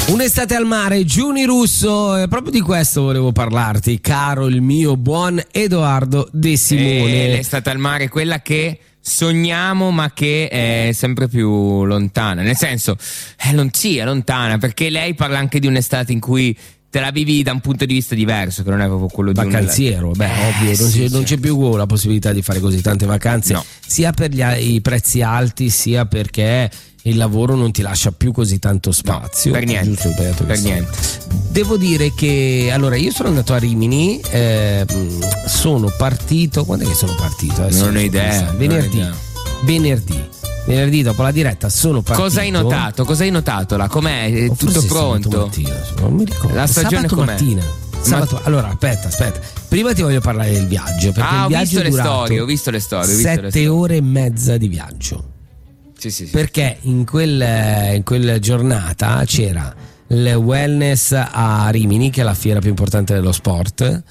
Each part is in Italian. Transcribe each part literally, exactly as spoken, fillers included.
Un'estate al mare, Giuni Russo, e proprio di questo volevo parlarti, caro il mio buon Edoardo De Simone. E l'estate al mare è quella che sogniamo ma che è sempre più lontana, nel senso è, lon- sì, è lontana, perché lei parla anche di un'estate in cui te la vivi da un punto di vista diverso, che non è proprio quello di vacanziero, un... beh, eh, ovvio, sì, non, c'è, sì. non c'è più la possibilità di fare così tante vacanze, no. Sia per gli, i prezzi alti, sia perché il lavoro non ti lascia più così tanto spazio. No, per niente, giusto, per, per niente. Devo dire che allora io sono andato a Rimini, eh, sono partito, quando è che sono partito? Adesso non ho idea. Venerdì, non ho idea. venerdì. Venerdì dopo la diretta sono partito. Cosa hai notato? Cosa hai notato là? Com'è? È tutto pronto? Mattina, non mi ricordo. La stagione sabato com'è? mattina. Sabato, Ma... Allora, aspetta, aspetta. Prima ti voglio parlare del viaggio. Perché ah, il viaggio ho visto le durato storie, ho visto le storie. Ho visto sette le storie. ore e mezza di viaggio. Sì, sì, sì. Perché in, quel, in quella giornata c'era il wellness a Rimini, che è la fiera più importante dello sport,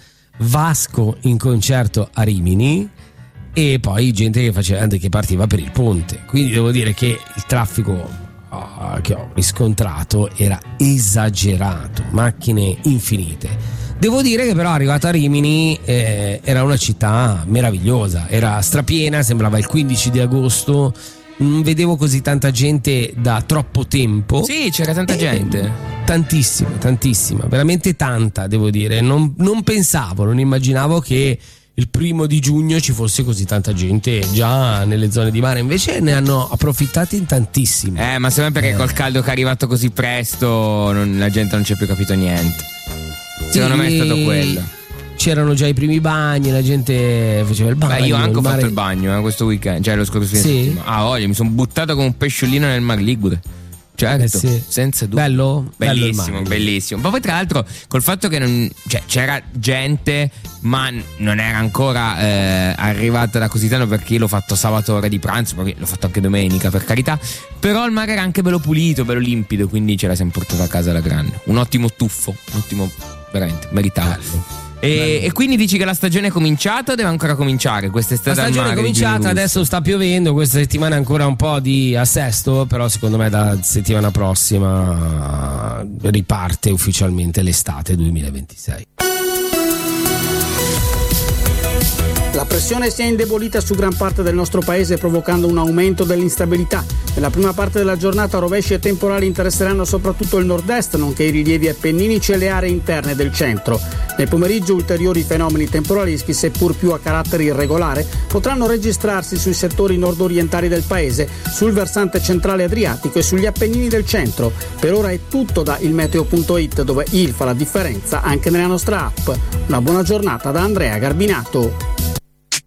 Vasco in concerto a Rimini e poi gente che faceva, che partiva per il ponte. Quindi devo dire che il traffico oh, che ho riscontrato era esagerato, macchine infinite. Devo dire che però arrivato a Rimini eh, era una città meravigliosa, era strapiena, sembrava il quindici di agosto. Non vedevo così tanta gente da troppo tempo. Sì, c'era tanta eh, gente. Tantissima, tantissima, veramente tanta, devo dire. Non, non pensavo, non immaginavo che il primo di giugno ci fosse così tanta gente già nelle zone di mare. Invece ne hanno approfittati in tantissimi. Eh, ma secondo me perché eh. col caldo che è arrivato così presto non, la gente non ci ha più capito niente. Secondo sì, me è stato quello. C'erano già i primi bagni, la gente faceva il bagno. Beh, io anche ho il mare... fatto il bagno eh, questo weekend, cioè lo scorso fine sì? settimana. Ah, oggi mi sono buttato come un pesciolino nel Mar Ligure. Certo, eh sì. senza dubbio. Bello? Bellissimo, Bello bellissimo. Ma poi tra l'altro col fatto che non, cioè, c'era gente, ma non era ancora eh, arrivata da così tanto, perché io l'ho fatto sabato ore di pranzo, poi l'ho fatto anche domenica, per carità. Però il mare era anche bello pulito, bello limpido, quindi ce la siamo portata a casa alla grande. Un ottimo tuffo, un ottimo, veramente, meritava. Bello. E, e quindi dici che la stagione è cominciata o deve ancora cominciare? Quest'estate la stagione al mare, è cominciata, adesso sta piovendo, questa settimana è ancora un po' di assesto, però secondo me da settimana prossima riparte ufficialmente l'estate duemilaventisei. La pressione si è indebolita su gran parte del nostro paese, provocando un aumento dell'instabilità. Nella prima parte della giornata rovesci e temporali interesseranno soprattutto il nord-est, nonché i rilievi appenninici e le aree interne del centro. Nel pomeriggio ulteriori fenomeni temporaleschi, seppur più a carattere irregolare, potranno registrarsi sui settori nord-orientali del paese, sul versante centrale adriatico e sugli Appennini del centro. Per ora è tutto da ilmeteo punto it, dove il fa la differenza anche nella nostra app. Una buona giornata da Andrea Garbinato.